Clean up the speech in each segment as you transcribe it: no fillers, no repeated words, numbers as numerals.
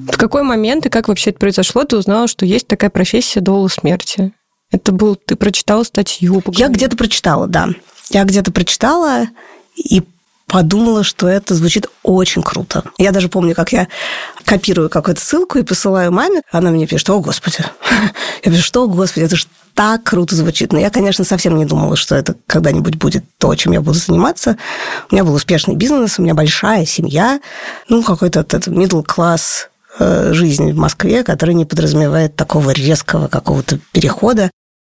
В какой момент и как вообще это произошло, ты узнала, что есть такая профессия доула смерти? Это был, ты прочитала статью? Я где-то прочитала, да. Я где-то прочитала и подумала, что это звучит очень круто. Я даже помню, как я копирую какую-то ссылку и посылаю маме. Она мне пишет: «О, Господи». Я пишу: «Что, Господи, это же так круто звучит». Но я, конечно, совсем не думала, что это когда-нибудь будет то, чем я буду заниматься. У меня был успешный бизнес, у меня большая семья, какой-то middle class жизнь в Москве, которая не подразумевает такого резкого какого-то перехода.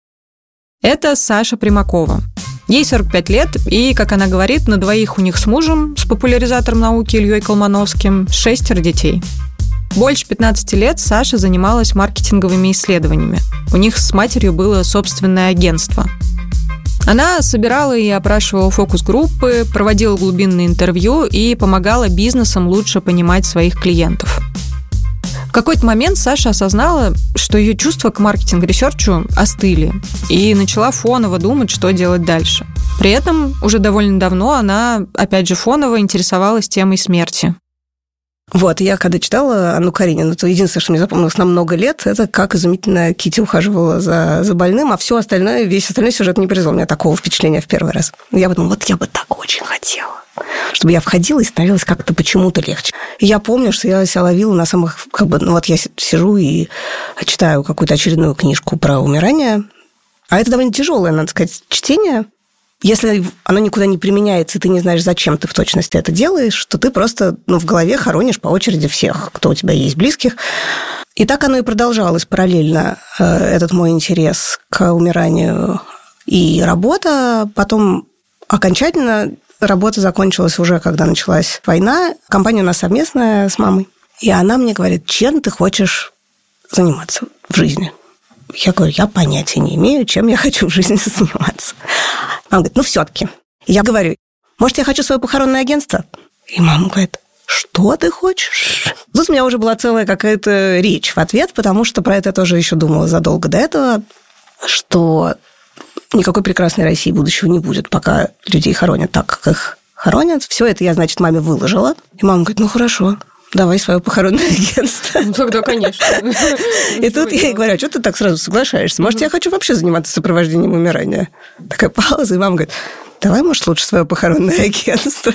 Это Саша Примакова. Ей 45 лет, и, как она говорит, на двоих у них с мужем, с популяризатором науки Ильей Колмановским, 6 детей. Больше 15 лет Саша занималась маркетинговыми исследованиями. У них с матерью было собственное агентство. Она собирала и опрашивала фокус-группы, проводила глубинные интервью и помогала бизнесам лучше понимать своих клиентов. В какой-то момент Саша осознала, что ее чувства к маркетинг-ресерчу остыли, и начала фоново думать, что делать дальше. При этом уже довольно давно она, опять же, фоново интересовалась темой смерти. Вот, я когда читала Анну Каренину, то единственное, что мне запомнилось на много лет, это как изумительно Кити ухаживала за больным, а все остальное, весь остальной сюжет не произвел у меня такого впечатления в первый раз. Я подумала, я бы так очень хотела, чтобы я входила и становилось как-то почему-то легче. И я помню, что я себя ловила на самых... я сижу и читаю какую-то очередную книжку про умирание, а это довольно тяжелое, надо сказать, чтение. Если оно никуда не применяется, и ты не знаешь, зачем ты в точности это делаешь, то ты просто в голове хоронишь по очереди всех, кто у тебя есть близких. И так оно и продолжалось параллельно, этот мой интерес к умиранию и работа. Потом окончательно работа закончилась уже, когда началась война. Компания у нас совместная с мамой. И она мне говорит: чем ты хочешь заниматься в жизни? Я говорю: я понятия не имею, чем я хочу в жизни заниматься. Мама говорит: все-таки. Я говорю: может, я хочу свое похоронное агентство? И мама говорит: что ты хочешь? Тут у меня уже была целая какая-то речь в ответ, потому что про это я тоже еще думала задолго до этого, что никакой прекрасной России будущего не будет, пока людей хоронят так, как их хоронят. Все это я, значит, маме выложила. И мама говорит: хорошо, давай свое похоронное агентство. Тогда, конечно. И тут я ей говорю: а что ты так сразу соглашаешься? Может, я хочу вообще заниматься сопровождением умирания? Такая пауза, и мама говорит: давай, может, лучше свое похоронное агентство.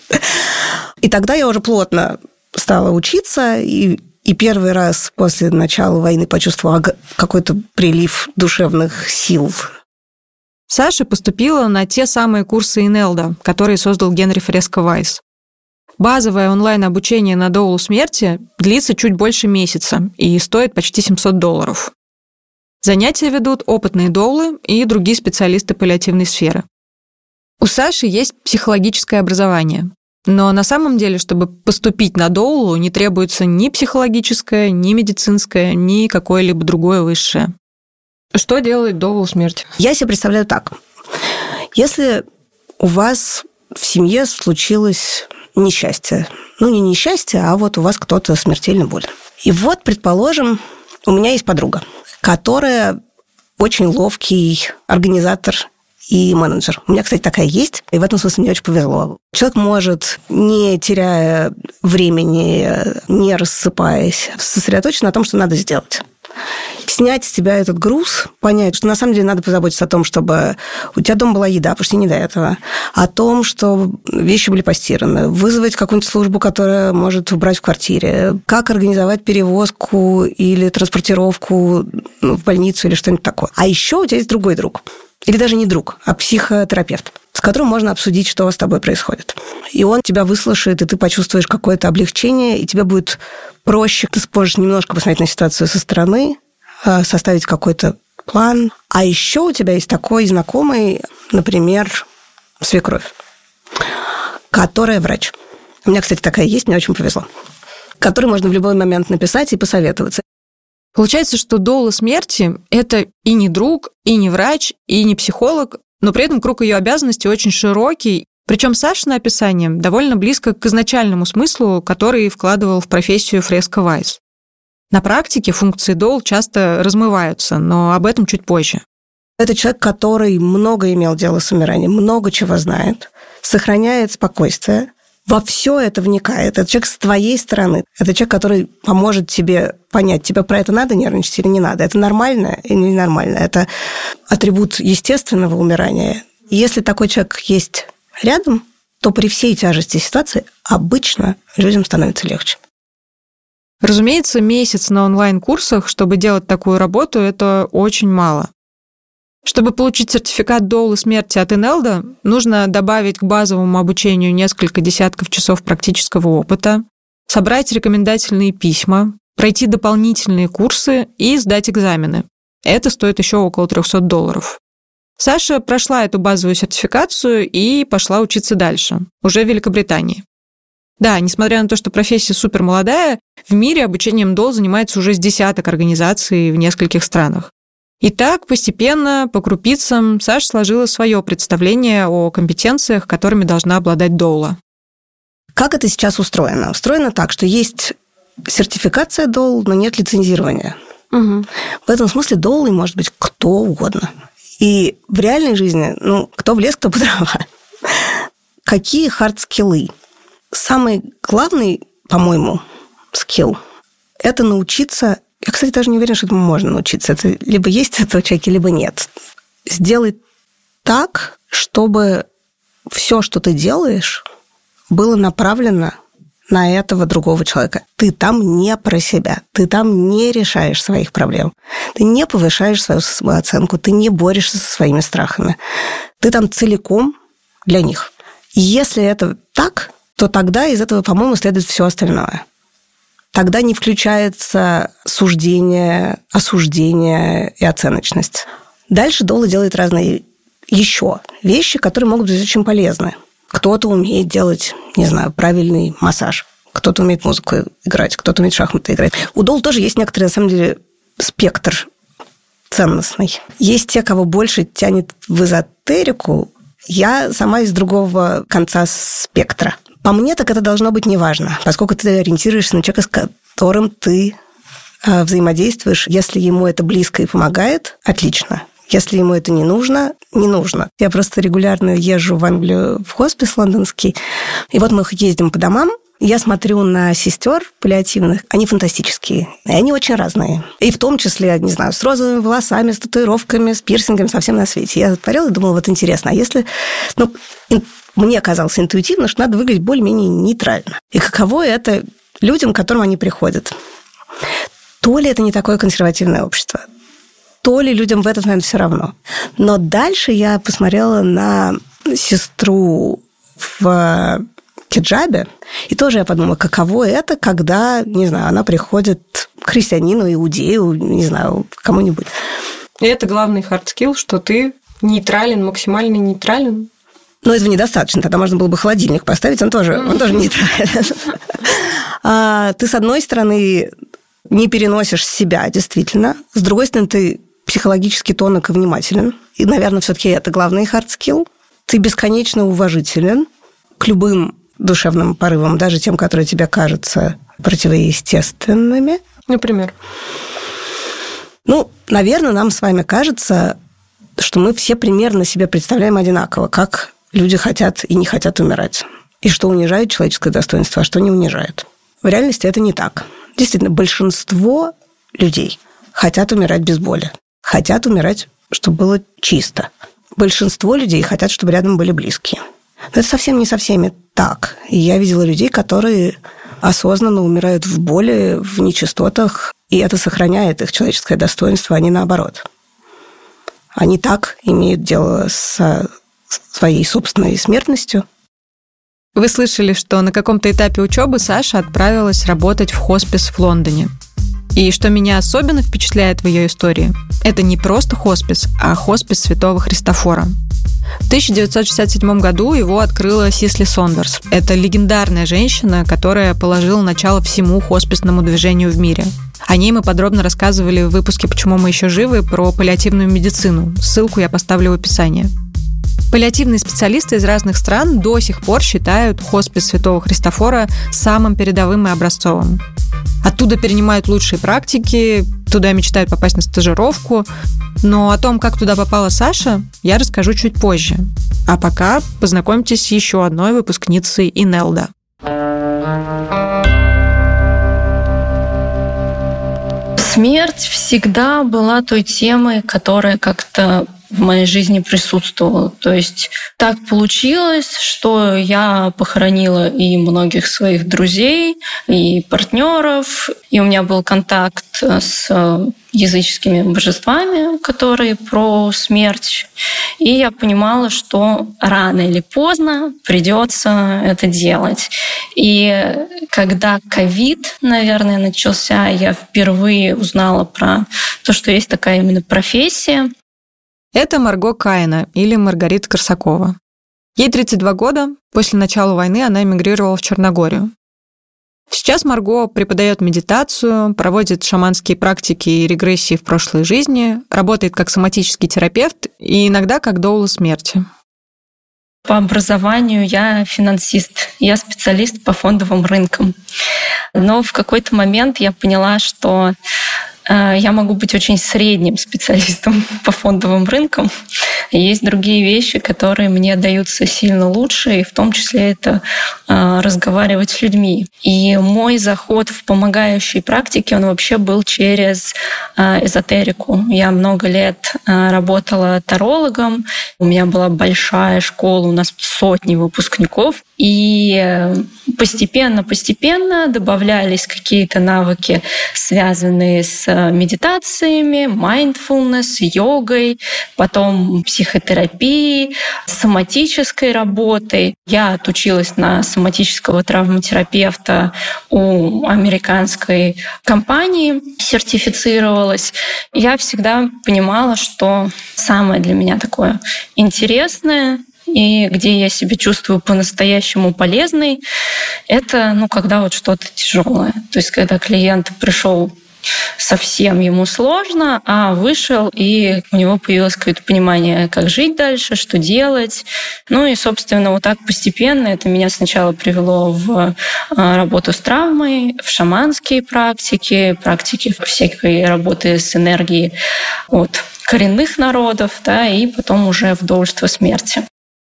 И тогда я уже плотно стала учиться, и первый раз после начала войны почувствовала какой-то прилив душевных сил. Саша поступила на те самые курсы ИНЕЛДа, которые создал Генри Фреско-Вайс. Базовое онлайн-обучение на доулу смерти длится чуть больше месяца и стоит почти $700. Занятия ведут опытные доулы и другие специалисты паллиативной сферы. У Саши есть психологическое образование, но на самом деле, чтобы поступить на доулу, не требуется ни психологическое, ни медицинское, ни какое-либо другое высшее. Что делает доул смерти? Я себе представляю так. Если у вас в семье случилось несчастье, не несчастье, а вот у вас кто-то смертельно болен. И вот, предположим, у меня есть подруга, которая очень ловкий организатор и менеджер. У меня, кстати, такая есть, и в этом смысле мне очень повезло. Человек может, не теряя времени, не рассыпаясь, сосредоточиться на том, что надо сделать. Снять с себя этот груз, понять, что на самом деле надо позаботиться о том, чтобы у тебя дома была еда, потому что не до этого, о том, что вещи были постираны, вызвать какую-нибудь службу, которая может убрать в квартире, как организовать перевозку или транспортировку в больницу или что-нибудь такое. А еще у тебя есть другой друг. Или даже не друг, а психотерапевт, с которым можно обсудить, что с тобой происходит. И он тебя выслушает, и ты почувствуешь какое-то облегчение, и тебе будет проще. Ты сможешь немножко посмотреть на ситуацию со стороны, составить какой-то план. А еще у тебя есть такой знакомый, например, свекровь, которая врач. У меня, кстати, такая есть, мне очень повезло. Которой можно в любой момент написать и посоветоваться. Получается, что доула смерти – это и не друг, и не врач, и не психолог, но при этом круг ее обязанностей очень широкий. Причем Сашино описание довольно близко к изначальному смыслу, который вкладывал в профессию Фреско-Вайс. На практике функции доул часто размываются, но об этом чуть позже. Это человек, который много имел дело с умиранием, много чего знает, сохраняет спокойствие, во все это вникает. Это человек с твоей стороны. Это человек, который поможет тебе понять, тебе про это надо нервничать или не надо. Это нормально или ненормально. Это атрибут естественного умирания. И если такой человек есть рядом, то при всей тяжести ситуации обычно людям становится легче. Разумеется, месяц на онлайн-курсах, чтобы делать такую работу, это очень мало. Чтобы получить сертификат Доула смерти от Инелда, нужно добавить к базовому обучению несколько десятков часов практического опыта, собрать рекомендательные письма, пройти дополнительные курсы и сдать экзамены. Это стоит еще около $300. Саша прошла эту базовую сертификацию и пошла учиться дальше, уже в Великобритании. Да, несмотря на то, что профессия супер молодая, в мире обучением Доул занимается уже с десяток организаций в нескольких странах. И так, постепенно, по крупицам, Саша сложила свое представление о компетенциях, которыми должна обладать Доула. Как это сейчас устроено? Устроено так, что есть сертификация Доул, но нет лицензирования. Угу. В этом смысле Доулой может быть кто угодно. И в реальной жизни, кто в лес, кто по дрова. Какие хард-скиллы? Самый главный, по-моему, скилл – это научиться. Я, кстати, даже не уверена, что этому можно научиться. Это либо есть это у человека, либо нет. Сделать так, чтобы все, что ты делаешь, было направлено на этого другого человека. Ты там не про себя, ты там не решаешь своих проблем, ты не повышаешь свою самооценку, ты не борешься со своими страхами. Ты там целиком для них. И если это так, то тогда из этого, по-моему, следует все остальное. Тогда не включается суждение, осуждение и оценочность. Дальше Доула делает разные еще вещи, которые могут быть очень полезны. Кто-то умеет делать, не знаю, правильный массаж, кто-то умеет музыку играть, кто-то умеет в шахматы играть. У Доула тоже есть некоторый, на самом деле, спектр ценностный. Есть те, кого больше тянет в эзотерику. Я сама из другого конца спектра. По мне, так это должно быть неважно, поскольку ты ориентируешься на человека, с которым ты взаимодействуешь. Если ему это близко и помогает, отлично. Если ему это не нужно, не нужно. Я просто регулярно езжу в Англию в хоспис лондонский, и вот мы ездим по домам, я смотрю на сестер паллиативных, они фантастические, и они очень разные. И в том числе, не знаю, с розовыми волосами, с татуировками, с пирсингами, совсем на свете. Я смотрела и думала, вот интересно, а если... Мне казалось интуитивно, что надо выглядеть более-менее нейтрально. И каково это людям, к которым они приходят? То ли это не такое консервативное общество, то ли людям в этот момент все равно. Но дальше я посмотрела на сестру в хиджабе, и тоже я подумала, каково это, когда, не знаю, она приходит к христианину, иудею, не знаю, кому-нибудь. И это главный хардскилл, что ты нейтрален, максимально нейтрален. Но этого недостаточно. Тогда можно было бы холодильник поставить, он тоже нейтрален. Ты, с одной стороны, не переносишь себя, действительно. С другой стороны, ты психологически тонок и внимателен. И, наверное, все-таки это главный хардскилл. Ты бесконечно уважителен к любым душевным порывам, даже тем, которые тебе кажутся противоестественными. Например? Наверное, нам с вами кажется, что мы все примерно себе представляем одинаково, как люди хотят и не хотят умирать. И что унижает человеческое достоинство, а что не унижает. В реальности это не так. Действительно, большинство людей хотят умирать без боли. Хотят умирать, чтобы было чисто. Большинство людей хотят, чтобы рядом были близкие. Но это совсем не со всеми так. И я видела людей, которые осознанно умирают в боли, в нечистотах, и это сохраняет их человеческое достоинство, а не наоборот. Они так имеют дело с своей собственной смертностью. Вы слышали, что на каком-то этапе учебы Саша отправилась работать в хоспис в Лондоне. И что меня особенно впечатляет в ее истории, это не просто хоспис, а хоспис Святого Христофора. В 1967 году его открыла Сисли Сондерс. Это легендарная женщина, которая положила начало всему хосписному движению в мире. О ней мы подробно рассказывали в выпуске «Почему мы еще живы» про паллиативную медицину. Ссылку я поставлю в описании. Паллиативные специалисты из разных стран до сих пор считают хоспис Святого Христофора самым передовым и образцовым. Оттуда перенимают лучшие практики, туда мечтают попасть на стажировку. Но о том, как туда попала Саша, я расскажу чуть позже. А пока познакомьтесь с еще одной выпускницей Инелда. Смерть всегда была той темой, которая как-то в моей жизни присутствовала. То есть так получилось, что я похоронила и многих своих друзей, и партнеров, и у меня был контакт с языческими божествами, которые про смерть. И я понимала, что рано или поздно придется это делать. И когда ковид, наверное, начался, я впервые узнала про то, что есть такая именно профессия. Это Марго Каина или Маргарита Корсакова. Ей 32 года, после начала войны она эмигрировала в Черногорию. Сейчас Марго преподает медитацию, проводит шаманские практики и регрессии в прошлой жизни, работает как соматический терапевт и иногда как доула смерти. По образованию я финансист, я специалист по фондовым рынкам. Но в какой-то момент я поняла, что я могу быть очень средним специалистом по фондовым рынкам. Есть другие вещи, которые мне даются сильно лучше, и в том числе это разговаривать с людьми. И мой заход в помогающие практики, он вообще был через эзотерику. Я много лет работала тарологом, у меня была большая школа, у нас сотни выпускников, и постепенно добавлялись какие-то навыки, связанные с медитациями, mindfulness, йогой, потом психотерапией, соматической работой. Я отучилась на соматического травматерапевта у американской компании, сертифицировалась. Я всегда понимала, что самое для меня такое интересное и где я себя чувствую по-настоящему полезной, это когда вот что-то тяжелое. То есть когда клиент пришел совсем ему сложно, а вышел, и у него появилось какое-то понимание, как жить дальше, что делать. И, собственно, вот так постепенно это меня сначала привело в работу с травмой, в шаманские практики всякой работы с энергией от коренных народов, и потом уже в доульство смерти.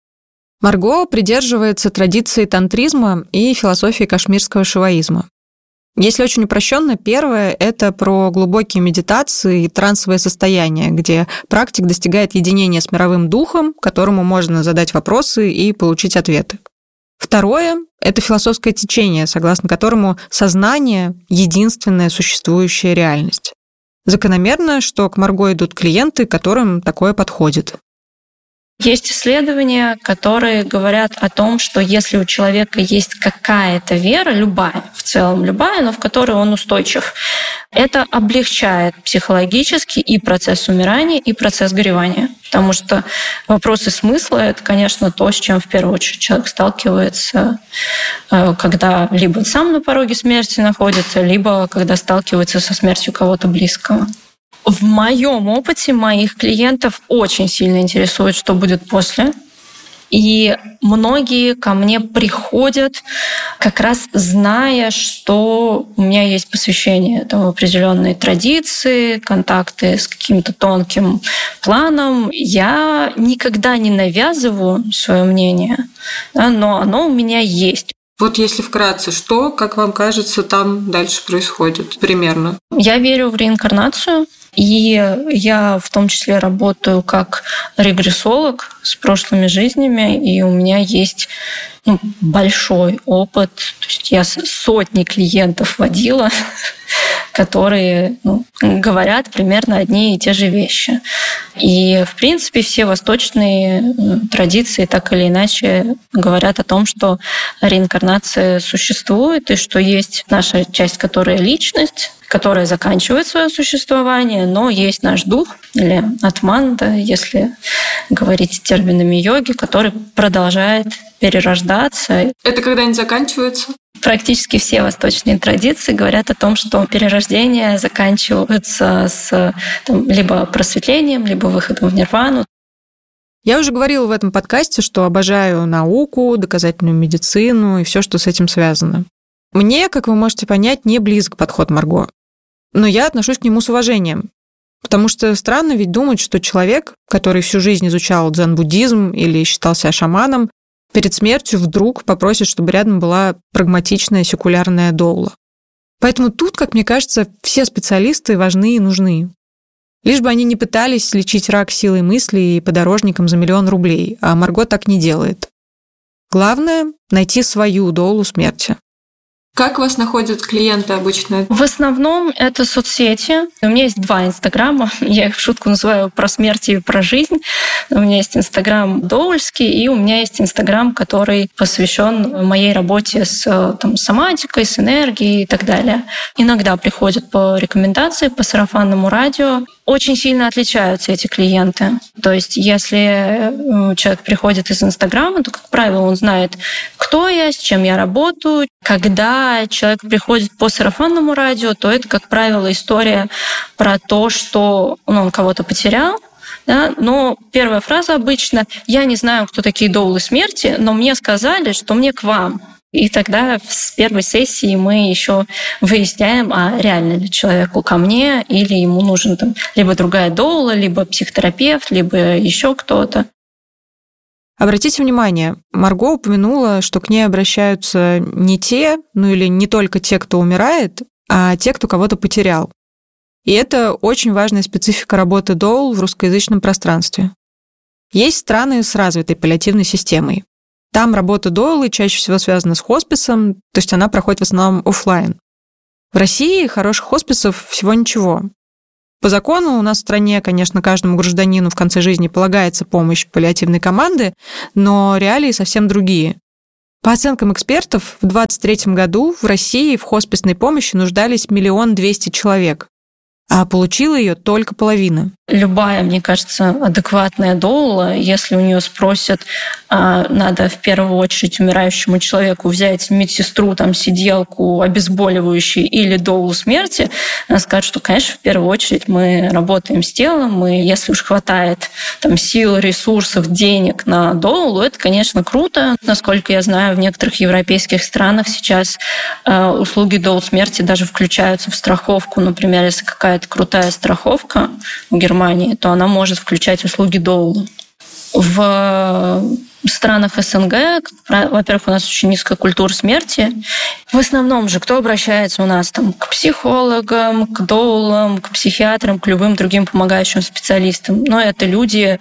Марго придерживается традиции тантризма и философии кашмирского шиваизма. Если очень упрощенно, первое – это про глубокие медитации и трансовое состояние, где практик достигает единения с мировым духом, которому можно задать вопросы и получить ответы. Второе – это философское течение, согласно которому сознание – единственная существующая реальность. Закономерно, что к Марго идут клиенты, которым такое подходит. Есть исследования, которые говорят о том, что если у человека есть какая-то вера, любая, в целом любая, но в которой он устойчив, это облегчает психологически и процесс умирания, и процесс горевания. Потому что вопросы смысла — это, конечно, то, с чем в первую очередь человек сталкивается, когда либо сам на пороге смерти находится, либо когда сталкивается со смертью кого-то близкого. В моем опыте моих клиентов очень сильно интересует, что будет после. И многие ко мне приходят, как раз зная, что у меня есть посвящение в определенные традиции, контакты с каким-то тонким планом. Я никогда не навязываю свое мнение, но оно у меня есть. Вот если вкратце, что, как вам кажется, там дальше происходит примерно? Я верю в реинкарнацию. И я в том числе работаю как регрессолог с прошлыми жизнями, и у меня есть большой опыт. То есть я сотни клиентов водила, которые говорят примерно одни и те же вещи. И, в принципе, все восточные традиции так или иначе говорят о том, что реинкарнация существует, и что есть наша часть, которая личность, которая заканчивает свое существование, но есть наш дух, или атман, если говорить терминами йоги, который продолжает перерождаться. Это когда-нибудь заканчивается? Практически все восточные традиции говорят о том, что перерождение заканчивается с либо просветлением, либо выходом в нирвану. Я уже говорила в этом подкасте, что обожаю науку, доказательную медицину и все, что с этим связано. Мне, как вы можете понять, не близок подход Марго. Но я отношусь к нему с уважением. Потому что странно ведь думать, что человек, который всю жизнь изучал дзен-буддизм или считался шаманом, перед смертью вдруг попросит, чтобы рядом была прагматичная секулярная доула. Поэтому тут, как мне кажется, все специалисты важны и нужны. Лишь бы они не пытались лечить рак силой мысли и подорожником за 1 000 000 рублей, а Марго так не делает. Главное – найти свою доулу смерти. Как вас находят клиенты обычно? В основном это соцсети. У меня есть 2 инстаграма. Я их в шутку называю про смерть и про жизнь. У меня есть инстаграм доульский, и у меня есть инстаграм, который посвящен моей работе с соматикой, с энергией и так далее. Иногда приходят по рекомендации, по сарафанному радио. Очень сильно отличаются эти клиенты. То есть если человек приходит из Инстаграма, то, как правило, он знает, кто я, с чем я работаю. Когда человек приходит по сарафанному радио, то это, как правило, история про то, что он кого-то потерял. Да? Но первая фраза обычно: «Я не знаю, кто такие доулы смерти, но мне сказали, что мне к вам». И тогда с первой сессии мы еще выясняем, а реально ли человеку ко мне, или ему нужен либо другая доула, либо психотерапевт, либо еще кто-то. Обратите внимание, Марго упомянула, что к ней обращаются не те, или не только те, кто умирает, а те, кто кого-то потерял. И это очень важная специфика работы доул в русскоязычном пространстве. Есть страны с развитой паллиативной системой. Там работа доулы чаще всего связана с хосписом, то есть она проходит в основном офлайн. В России хороших хосписов всего ничего. По закону у нас в стране, конечно, каждому гражданину в конце жизни полагается помощь паллиативной команды, но реалии совсем другие. По оценкам экспертов, в 2023 году в России в хосписной помощи нуждались 1 200 000 человек, а получила ее только половина. Любая, мне кажется, адекватная доула, если у нее спросят, надо в первую очередь умирающему человеку взять медсестру, сиделку, обезболивающую или доулу смерти, она скажет, что, конечно, в первую очередь мы работаем с телом, и если уж хватает сил, ресурсов, денег на доулу, это, конечно, круто. Насколько я знаю, в некоторых европейских странах сейчас услуги доул смерти даже включаются в страховку. Например, если какая-то крутая страховка в Германии, то она может включать услуги доула. В странах СНГ, во-первых, у нас очень низкая культура смерти. В основном же кто обращается у нас к психологам, к доулам, к психиатрам, к любым другим помогающим специалистам. Но это люди,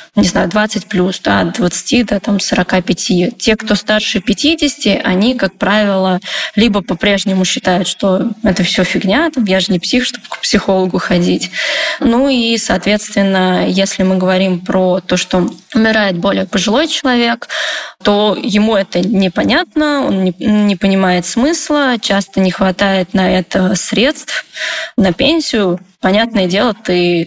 20+, от 20 до 45. Те, кто старше 50, они, как правило, либо по-прежнему считают, что это все фигня, я же не псих, чтобы к психологу ходить. И, соответственно, если мы говорим про то, что умирает более пожилой человек, то ему это непонятно, он не понимает смысла, часто не хватает на это средств, на пенсию. Понятное дело, ты,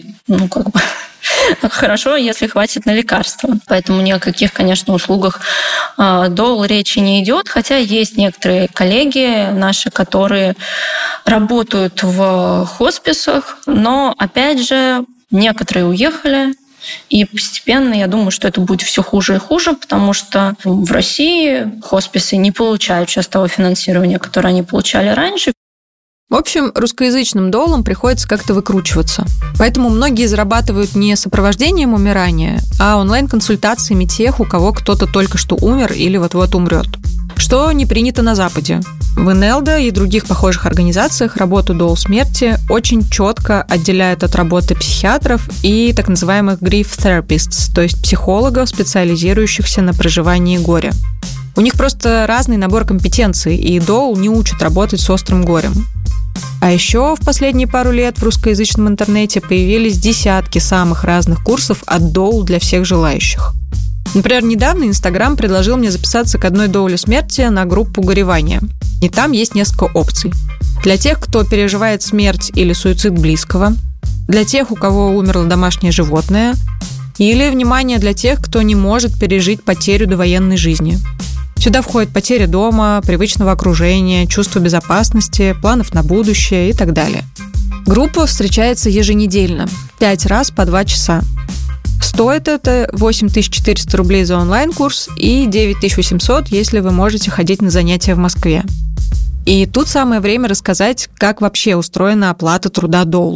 хорошо, если хватит на лекарства. Поэтому ни о каких, конечно, услугах доул речи не идет, хотя есть некоторые коллеги наши, которые работают в хосписах, но, опять же, некоторые уехали, и постепенно, я думаю, что это будет все хуже и хуже, потому что в России хосписы не получают сейчас того финансирования, которое они получали раньше. В общем, русскоязычным доулам приходится как-то выкручиваться. Поэтому многие зарабатывают не сопровождением умирания, а онлайн-консультациями тех, у кого кто-то только что умер или вот-вот умрет. Что не принято на Западе. В НЛД и других похожих организациях работу доул смерти очень четко отделяют от работы психиатров и так называемых grief therapists, то есть психологов, специализирующихся на проживании горя. У них просто разный набор компетенций, и доул не учат работать с острым горем. А еще в последние пару лет в русскоязычном интернете появились десятки самых разных курсов от доул для всех желающих. Например, недавно Инстаграм предложил мне записаться к одной доуле смерти на группу горевания. И там есть несколько опций. Для тех, кто переживает смерть или суицид близкого, для тех, у кого умерло домашнее животное, или, внимание, для тех, кто не может пережить потерю довоенной жизни. Сюда входит потеря дома, привычного окружения, чувство безопасности, планов на будущее и так далее. Группа встречается еженедельно, 5 раз по 2 часа. Стоит это 8400 рублей за онлайн-курс и 9800, если вы можете ходить на занятия в Москве. И тут самое время рассказать, как вообще устроена оплата труда доулы.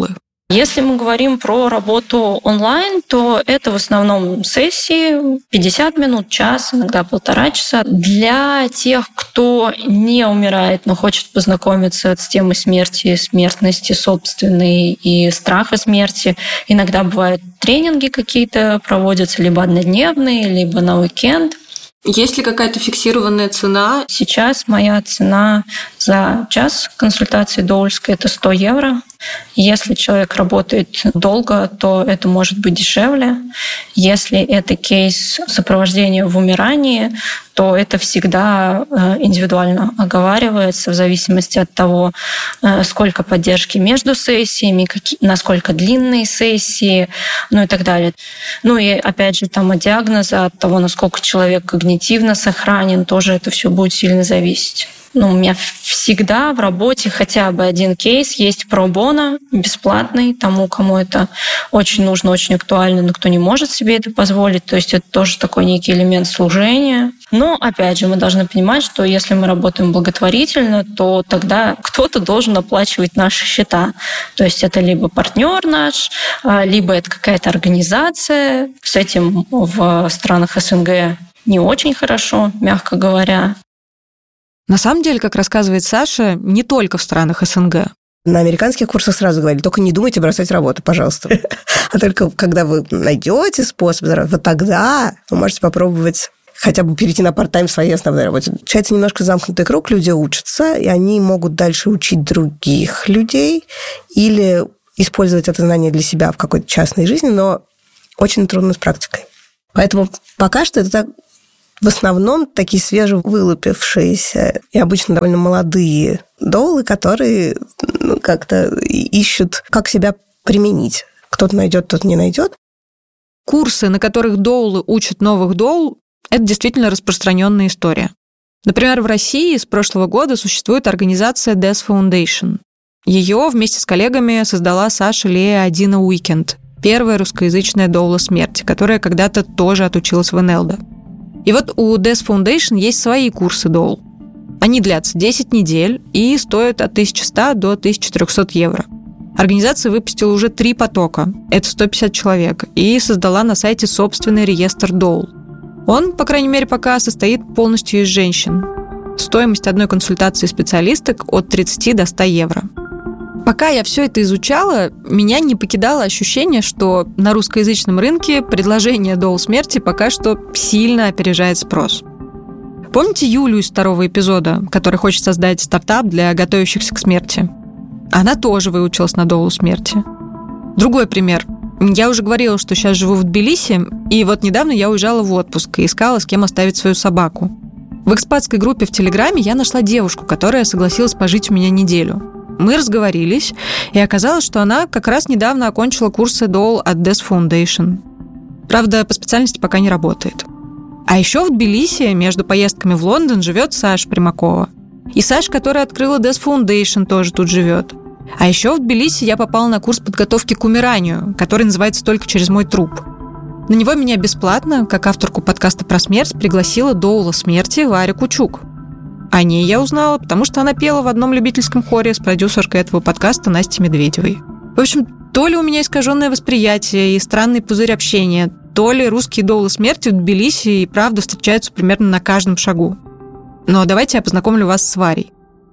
Если мы говорим про работу онлайн, то это в основном сессии 50 минут, час, иногда 1,5 часа. Для тех, кто не умирает, но хочет познакомиться с темой смерти, смертности собственной и страха смерти, иногда бывают тренинги какие-то проводятся, либо однодневные, либо на уикенд. Есть ли какая-то фиксированная цена? Сейчас моя цена за час консультации доульской – это 100 евро. Если человек работает долго, то это может быть дешевле. Если это кейс сопровождения в умирании, то это всегда индивидуально оговаривается в зависимости от того, сколько поддержки между сессиями, насколько длинные сессии, ну и так далее. Ну и опять же там от диагноза, от того, насколько человек когнитивно сохранен, тоже это все будет сильно зависеть. У меня всегда в работе хотя бы один кейс есть про-боно, бесплатный, тому, кому это очень нужно, очень актуально, но кто не может себе это позволить. То есть это тоже такой некий элемент служения. Но, опять же, мы должны понимать, что если мы работаем благотворительно, то тогда кто-то должен оплачивать наши счета. То есть это либо партнер наш, либо это какая-то организация. С этим в странах СНГ не очень хорошо, мягко говоря. На самом деле, как рассказывает Саша, не только в странах СНГ. На американских курсах сразу говорили, только не думайте бросать работу, пожалуйста. А только когда вы найдете способ, вот тогда вы можете попробовать хотя бы перейти на парт-тайм в своей основной работе. Получается немножко замкнутый круг, люди учатся, и они могут дальше учить других людей или использовать это знание для себя в какой-то частной жизни, но очень трудно с практикой. Поэтому пока что это так... В основном такие свежевылупившиеся и обычно довольно молодые доулы, которые как-то ищут, как себя применить. Кто-то найдет, кто-то не найдет. Курсы, на которых доулы учат новых доул, это действительно распространенная история. Например, в России с прошлого года существует организация Death Foundation. Ее вместе с коллегами создала Саша Лея Адина Уикенд, первая русскоязычная доула смерти, которая когда-то тоже отучилась в НЛД. И вот у Death Foundation есть свои курсы доул. Они длятся 10 недель и стоят от 1100 до 1300 евро. Организация выпустила уже 3 потока, это 150 человек, и создала на сайте собственный реестр доул. Он, по крайней мере, пока состоит полностью из женщин. Стоимость одной консультации специалисток от 30 до 100 евро. Пока я все это изучала, меня не покидало ощущение, что на русскоязычном рынке предложение доул смерти пока что сильно опережает спрос. Помните Юлю из 2-го эпизода, который хочет создать стартап для готовящихся к смерти? Она тоже выучилась на доулу смерти. Другой пример. Я уже говорила, что сейчас живу в Тбилиси, и вот недавно я уезжала в отпуск и искала, с кем оставить свою собаку. В экспатской группе в Телеграме я нашла девушку, которая согласилась пожить у меня неделю. Мы разговорились, и оказалось, что она как раз недавно окончила курсы доул от Death Foundation. Правда, по специальности пока не работает. А еще в Тбилиси между поездками в Лондон живет Саша Примакова. И Саша, которая открыла Death Foundation, тоже тут живет. А еще в Тбилиси я попала на курс подготовки к умиранию, который называется «Только через мой труп». На него меня бесплатно, как авторку подкаста про смерть, пригласила доула смерти Варя Кучук. О ней я узнала, потому что она пела в одном любительском хоре с продюсеркой этого подкаста Настей Медведевой. В общем, то ли у меня искаженное восприятие и странный пузырь общения, то ли русские доулы смерти в Тбилиси и правда встречаются примерно на каждом шагу. Но давайте я познакомлю вас с Варей.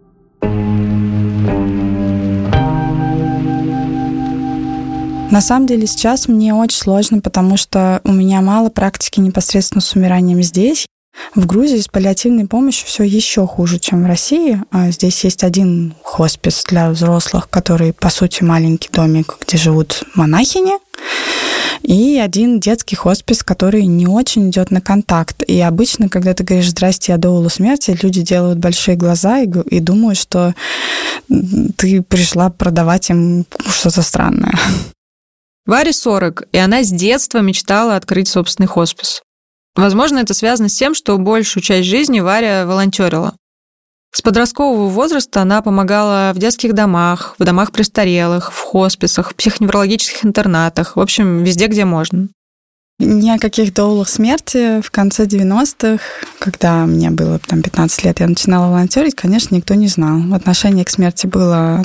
На самом деле сейчас мне очень сложно, потому что у меня мало практики непосредственно с умиранием здесь. В Грузии с паллиативной помощью все еще хуже, чем в России. Здесь есть один хоспис для взрослых, который, по сути, маленький домик, где живут монахини, и один детский хоспис, который не очень идет на контакт. И обычно, когда ты говоришь «Здрасте, я доула смерти», люди делают большие глаза и думают, что ты пришла продавать им что-то странное. Варе 40, и она с детства мечтала открыть собственный хоспис. Возможно, это связано с тем, что большую часть жизни Варя волонтерила. С подросткового возраста она помогала в детских домах, в домах престарелых, в хосписах, в психоневрологических интернатах, в общем, везде, где можно. Ни о каких доулах смерти в конце 90-х, когда мне было там 15 лет, я начинала волонтерить, конечно, никто не знал. Отношение к смерти было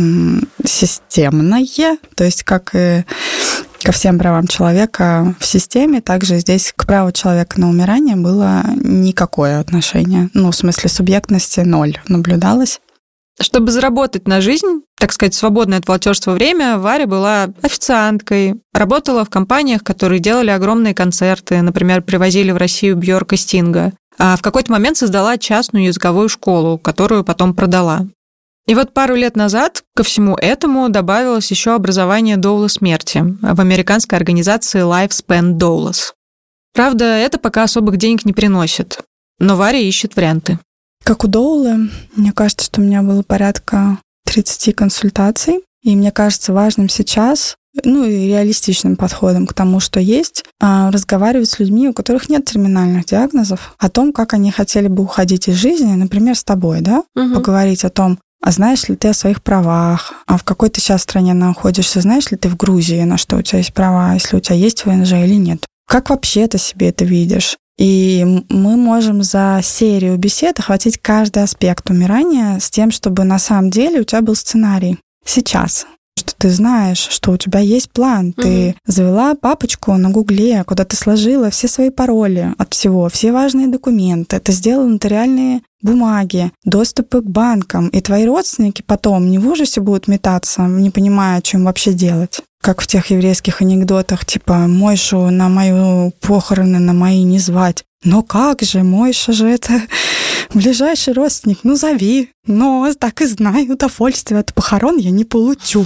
системное, то есть как и ко всем правам человека в системе, также здесь к праву человека на умирание было никакое отношение. В смысле субъектности 0 наблюдалось. Чтобы заработать на жизнь, так сказать, свободное от волонтерства время, Варя была официанткой, работала в компаниях, которые делали огромные концерты, например, привозили в Россию Бьорк и Стинга, а в какой-то момент создала частную языковую школу, которую потом продала. И вот пару лет назад ко всему этому добавилось еще образование доула смерти в американской организации Lifespan Doulas. Правда, это пока особых денег не приносит, но Варя ищет варианты. Как у доулы, мне кажется, что у меня было порядка 30 консультаций, и мне кажется важным сейчас, и реалистичным подходом к тому, что есть, разговаривать с людьми, у которых нет терминальных диагнозов, о том, как они хотели бы уходить из жизни, например, с тобой, да, поговорить о том, а знаешь ли ты о своих правах, а в какой ты сейчас стране находишься, знаешь ли ты в Грузии, на что у тебя есть права, если у тебя есть ВНЖ или нет, как вообще ты себе это видишь. И мы можем за серию бесед охватить каждый аспект умирания с тем, чтобы на самом деле у тебя был сценарий сейчас. Что ты знаешь, что у тебя есть план. Ты завела папочку на Гугле, куда ты сложила все свои пароли от всего, все важные документы. Ты сделала нотариальные бумаги, доступы к банкам. И твои родственники потом не в ужасе будут метаться, не понимая, что им вообще делать. Как в тех еврейских анекдотах, типа «Мойшу на мою похороны, на мои не звать». Но как же, Мойша же это ближайший родственник, зови. Но так и знаю, удовольствия от похорон я не получу.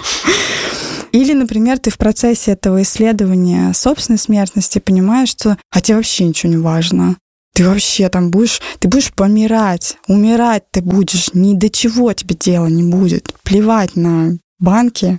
Или, например, ты в процессе этого исследования собственной смертности понимаешь, что тебе вообще ничего не важно. Ты вообще ты будешь помирать. Умирать ты будешь. Ни до чего тебе дела не будет. Плевать на банки.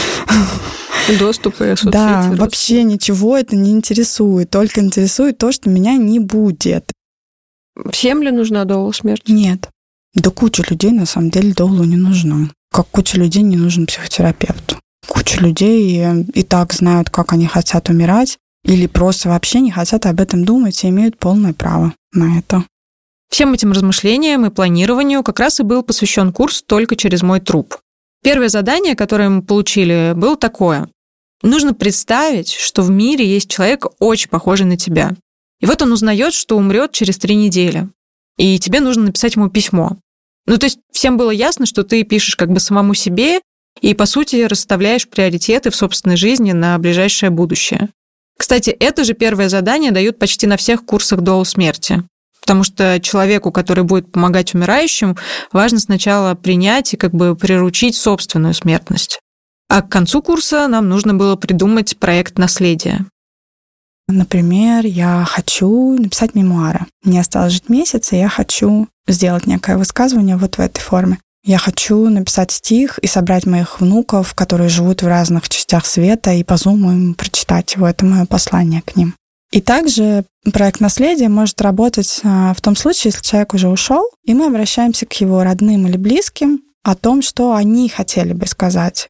Доступы, соцсети. Да, вообще ничего это не интересует. Только интересует то, что меня не будет. Всем ли нужна доула смерти? Нет. Да куча людей, на самом деле, доулу не нужна. Как куча людей не нужен психотерапевт. Куча людей и так знают, как они хотят умирать, или просто вообще не хотят об этом думать и имеют полное право на это. Всем этим размышлениям и планированию как раз и был посвящен курс «Только через мой труп». Первое задание, которое мы получили, было такое. Нужно представить, что в мире есть человек, очень похожий на тебя. И вот он узнает, что умрет через 3 недели. И тебе нужно написать ему письмо. То есть всем было ясно, что ты пишешь как бы самому себе и, по сути, расставляешь приоритеты в собственной жизни на ближайшее будущее. Кстати, это же первое задание дают почти на всех курсах доул смерти. Потому что человеку, который будет помогать умирающим, важно сначала принять и как бы приручить собственную смертность. А к концу курса нам нужно было придумать проект наследия. Например, я хочу написать мемуары. Мне осталось жить месяц, и я хочу сделать некое высказывание вот в этой форме. Я хочу написать стих и собрать моих внуков, которые живут в разных частях света, и по Zoom им прочитать его. Это мое послание к ним. И также проект наследия может работать в том случае, если человек уже ушел, и мы обращаемся к его родным или близким о том, что они хотели бы сказать.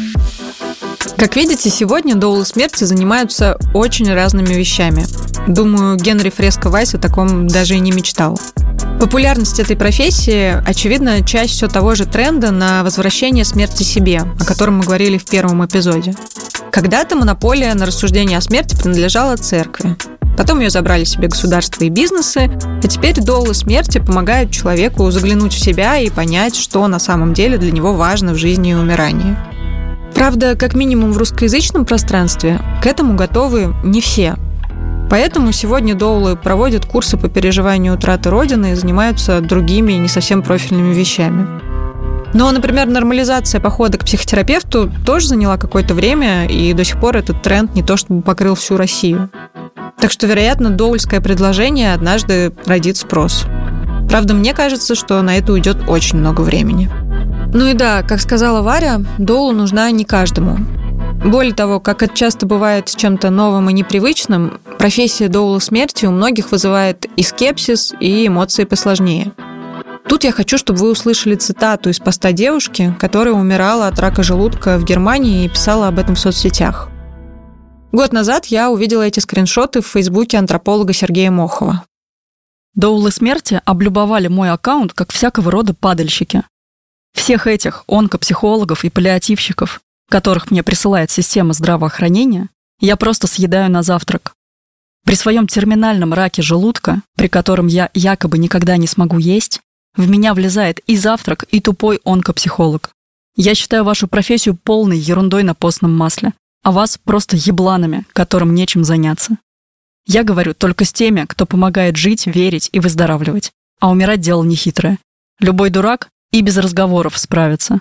Как видите, сегодня доулы смерти занимаются очень разными вещами. Думаю, Генри Фреско Вайс о таком даже и не мечтал. Популярность этой профессии, очевидно, часть все того же тренда на возвращение смерти себе, о котором мы говорили в первом эпизоде. Когда-то монополия на рассуждение о смерти принадлежала церкви. Потом ее забрали себе государства и бизнесы, а теперь доулы смерти помогают человеку заглянуть в себя и понять, что на самом деле для него важно в жизни и умирании. Правда, как минимум в русскоязычном пространстве к этому готовы не все. Поэтому сегодня доулы проводят курсы по переживанию утраты Родины и занимаются другими не совсем профильными вещами. Но, например, нормализация похода к психотерапевту тоже заняла какое-то время, и до сих пор этот тренд не то чтобы покрыл всю Россию. Так что, вероятно, доульское предложение однажды родит спрос. Правда, мне кажется, что на это уйдет очень много времени. И да, как сказала Варя, доула нужна не каждому. Более того, как это часто бывает с чем-то новым и непривычным, профессия доула смерти у многих вызывает и скепсис, и эмоции посложнее. Тут я хочу, чтобы вы услышали цитату из поста девушки, которая умирала от рака желудка в Германии и писала об этом в соцсетях. Год назад я увидела эти скриншоты в Фейсбуке антрополога Сергея Мохова. Доулы смерти облюбовали мой аккаунт как всякого рода падальщики. Всех этих онкопсихологов и паллиативщиков, которых мне присылает система здравоохранения, я просто съедаю на завтрак. При своем терминальном раке желудка, при котором я якобы никогда не смогу есть, в меня влезает и завтрак, и тупой онкопсихолог. Я считаю вашу профессию полной ерундой на постном масле, а вас просто ебланами, которым нечем заняться. Я говорю только с теми, кто помогает жить, верить и выздоравливать. А умирать дело нехитрое. Любой дурак и без разговоров справится.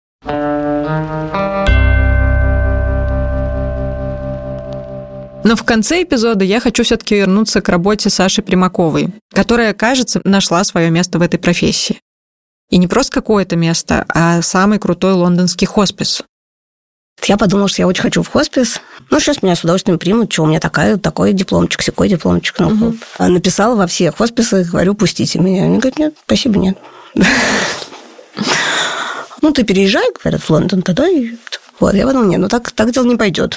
Но в конце эпизода я хочу все-таки вернуться к работе Саши Примаковой, которая, кажется, нашла свое место в этой профессии. И не просто какое-то место, а самый крутой лондонский хоспис. Я подумала, что я очень хочу в хоспис. Сейчас меня с удовольствием примут. Что у меня такой дипломчик, сякой дипломчик. Написала во все хосписы, говорю, пустите меня. Они говорят, нет, спасибо, нет. Ты переезжай, говорят, в Лондон тогда. Я подумала, нет, так дело не пойдет.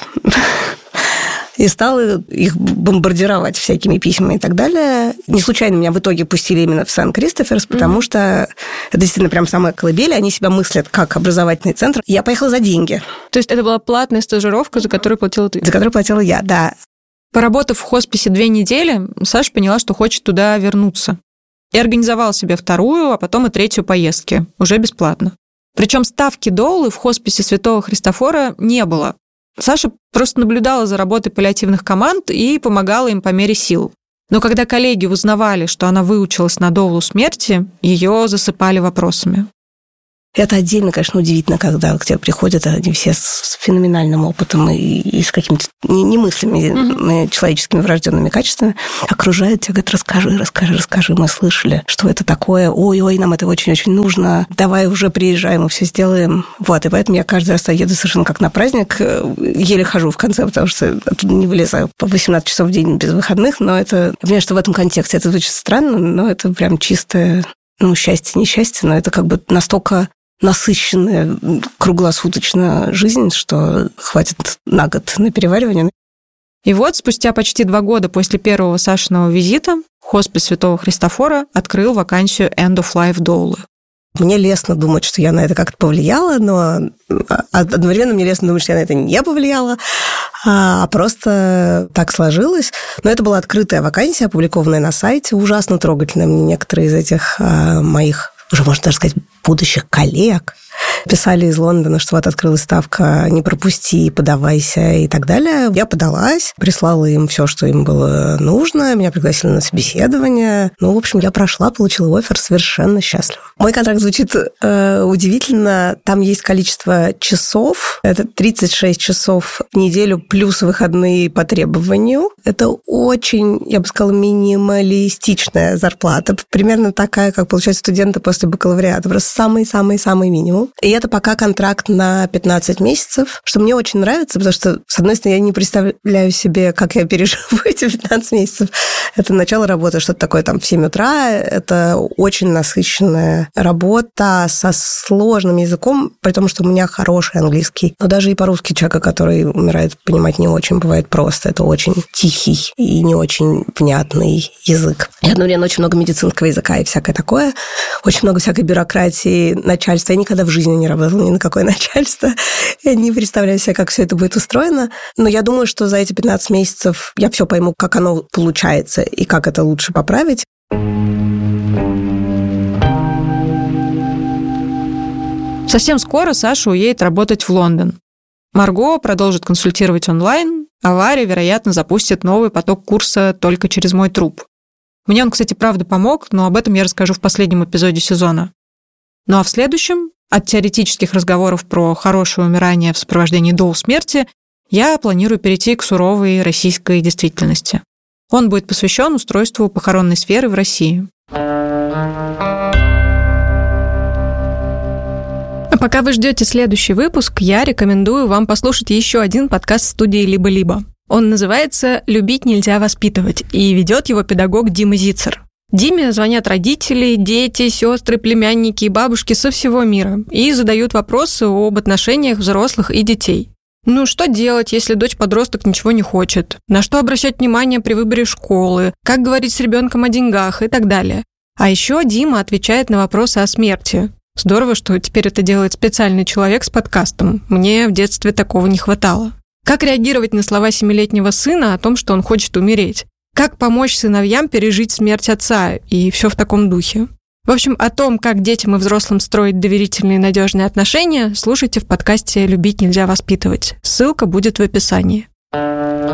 И стала их бомбардировать всякими письмами и так далее. Не случайно меня в итоге пустили именно в Сент-Кристоферс, потому что это действительно прям самая колыбель, они себя мыслят как образовательный центр. Я поехала за деньги. То есть это была платная стажировка, за которую платила ты? За которую платила я, да. Поработав в хосписе 2 недели, Саша поняла, что хочет туда вернуться. И организовала себе 2-ю, а потом и 3-ю поездки, уже бесплатно. Причем ставки доулы в хосписе Святого Христофора не было. Саша просто наблюдала за работой паллиативных команд и помогала им по мере сил. Но когда коллеги узнавали, что она выучилась на доулу смерти, ее засыпали вопросами. Это отдельно, конечно, удивительно, когда к тебе приходят они все с феноменальным опытом и с какими-то немыслимыми человеческими врожденными качествами. Окружают тебя, говорят, расскажи, мы слышали, что это такое. Ой, нам это очень-очень нужно. Давай уже приезжай, мы все сделаем. И поэтому я каждый раз еду совершенно как на праздник. Еле хожу в конце, потому что оттуда не вылезаю по 18 часов в день без выходных. Но это, я понимаю, что в этом контексте это звучит странно, но это прям чистое, счастье, несчастье, но это как бы настолько насыщенная круглосуточно жизнь, что хватит на год на переваривание. И вот спустя почти 2 года после первого Сашиного визита хоспис Святого Христофора открыл вакансию End of Life доулы. Мне лестно думать, что я на это как-то повлияла, но одновременно мне лестно думать, что я на это не повлияла, а просто так сложилось. Но это была открытая вакансия, опубликованная на сайте, ужасно трогательная. Мне некоторые из этих моих, уже можно даже сказать, будущих коллег писали из Лондона, что открылась ставка «Не пропусти, подавайся» и так далее. Я подалась, прислала им все, что им было нужно, меня пригласили на собеседование. В общем, я прошла, получила оффер, совершенно счастлива. Мой контракт звучит удивительно. Там есть количество часов. Это 36 часов в неделю плюс выходные по требованию. Это очень, я бы сказала, минималистичная зарплата. Примерно такая, как получают студенты после бакалавриата. Просто самый-самый-самый минимум. И это пока контракт на 15 месяцев, что мне очень нравится, потому что, с одной стороны, я не представляю себе, как я переживу эти 15 месяцев. Это начало работы, что-то такое там в 7 утра. Это очень насыщенная работа со сложным языком, при том, что у меня хороший английский. Но даже и по-русски человека, который умирает, понимать не очень бывает просто. Это очень тихий и не очень внятный язык. И одновременно очень много медицинского языка и всякое такое. Очень много всякой бюрократии, начальства. Я никогда в жизни не работала ни на какое начальство. Я не представляю себе, как все это будет устроено. Но я думаю, что за эти 15 месяцев я все пойму, как оно получается и как это лучше поправить. Совсем скоро Саша уедет работать в Лондон. Марго продолжит консультировать онлайн, а Варя, вероятно, запустит новый поток курса «Только через мой труп». Мне он, кстати, правда помог, но об этом я расскажу в последнем эпизоде сезона. Ну а в следующем, от теоретических разговоров про хорошее умирание в сопровождении доул смерти, я планирую перейти к суровой российской действительности. Он будет посвящен устройству похоронной сферы в России. А пока вы ждете следующий выпуск, я рекомендую вам послушать еще один подкаст студии «Либо-либо». Он называется «Любить нельзя воспитывать», и ведет его педагог Дима Зицер. Диме звонят родители, дети, сестры, племянники и бабушки со всего мира и задают вопросы об отношениях взрослых и детей. Что делать, если дочь-подросток ничего не хочет? На что обращать внимание при выборе школы? Как говорить с ребенком о деньгах и так далее? А еще Дима отвечает на вопросы о смерти. Здорово, что теперь это делает специальный человек с подкастом. Мне в детстве такого не хватало. Как реагировать на слова 7-летнего сына о том, что он хочет умереть? Как помочь сыновьям пережить смерть отца? И все в таком духе. В общем, о том, как детям и взрослым строить доверительные и надежные отношения, слушайте в подкасте «Любить нельзя воспитывать». Ссылка будет в описании.